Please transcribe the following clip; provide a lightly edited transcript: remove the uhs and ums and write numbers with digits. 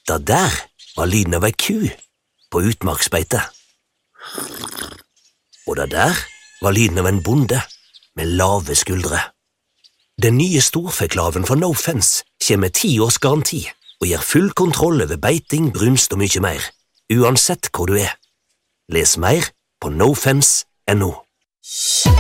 Det der var lyden av ei ku på utmarksbeite. Og det der var lyden av en bonde med lave skuldre. Den nye storfeklaven fra No Fence kommer med 10 års garanti og gir full kontroll over beiting, brunst og mye mer, uansett hvor du er. Les mer på nofence.no.